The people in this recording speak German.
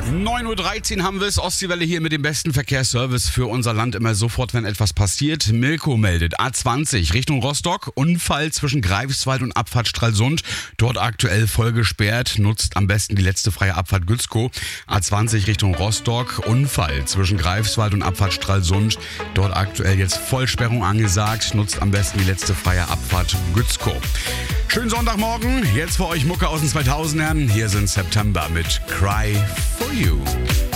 9.13 Uhr haben wir es. Ostseewelle hier mit dem besten Verkehrsservice für unser Land. Immer sofort, wenn etwas passiert. Milko meldet A20 Richtung Rostock. Unfall zwischen Greifswald und Abfahrt Stralsund. Dort aktuell voll gesperrt. Nutzt am besten die letzte freie Abfahrt Gützkow. A20 Richtung Rostock. Unfall zwischen Greifswald und Abfahrt Stralsund. Dort aktuell jetzt Vollsperrung angesagt. Nutzt am besten die letzte freie Abfahrt Gützkow. Schönen Sonntagmorgen. Jetzt für euch Mucke aus den 2000ern. Hier sind September mit Cry for You.